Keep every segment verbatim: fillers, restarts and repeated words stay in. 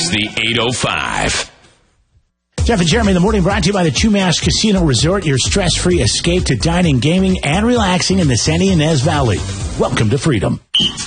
the eight oh five. Jeff and Jeremy in the morning, brought to you by the Chumash Casino Resort, your stress-free escape to dining, gaming, and relaxing in the San Ynez Valley. Welcome to freedom.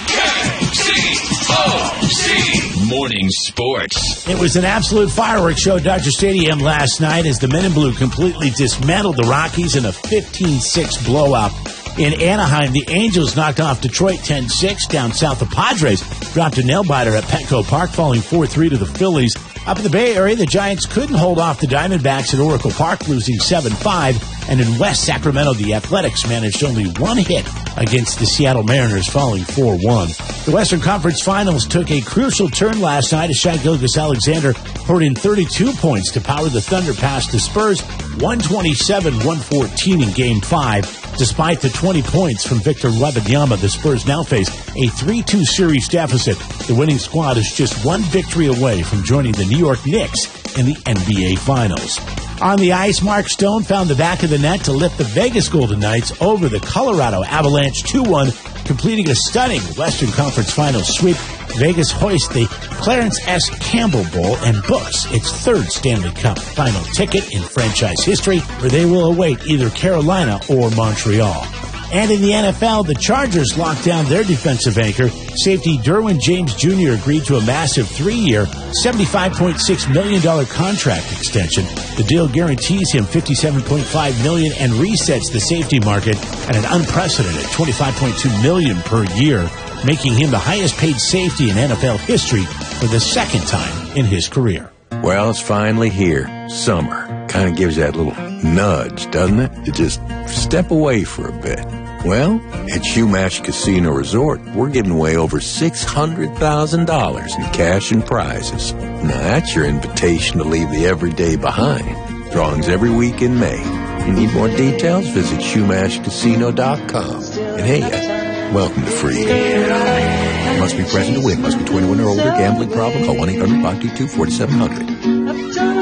K C O C Morning Sports. It was an absolute fireworks show at Dodger Stadium last night as the Men in Blue completely dismantled the Rockies in a fifteen six blowout. In Anaheim, the Angels knocked off Detroit ten six. Down south, the Padres dropped a nail-biter at Petco Park, falling four three to the Phillies. Up in the Bay Area, the Giants couldn't hold off the Diamondbacks at Oracle Park, losing seven five. And in West Sacramento, the Athletics managed only one hit against the Seattle Mariners, falling four one. The Western Conference Finals took a crucial turn last night as Shai Gilgeous-Alexander poured in thirty-two points to power the Thunder past the Spurs, one twenty-seven one fourteen in Game five. Despite the twenty points from Victor Wembanyama, the Spurs now face a three two series deficit. The winning squad is just one victory away from joining the New York Knicks in the N B A Finals. On the ice, Mark Stone found the back of the net to lift the Vegas Golden Knights over the Colorado Avalanche two one, completing a stunning Western Conference Finals sweep. Vegas hoists the Clarence S. Campbell Bowl and books its third Stanley Cup final ticket in franchise history, where they will await either Carolina or Montreal. And in the N F L, the Chargers locked down their defensive anchor. Safety Derwin James Junior agreed to a massive three-year, seventy-five point six million dollars contract extension. The deal guarantees him fifty-seven point five million dollars and resets the safety market at an unprecedented twenty-five point two million dollars per year, making him the highest-paid safety in N F L history for the second time in his career. Well, it's finally here. Summer. Kind of gives that little nudge, doesn't it? To just step away for a bit. Well, at Chumash Casino Resort, we're giving away over six hundred thousand dollars in cash and prizes. Now, that's your invitation to leave the everyday behind. Drawings every week in May. You need more details? Visit Chumash Casino dot com. And hey, uh, welcome to freedom. Must be present to win. Must be twenty-one or older. Gambling problem? Call one eight hundred five two two four seven zero zero.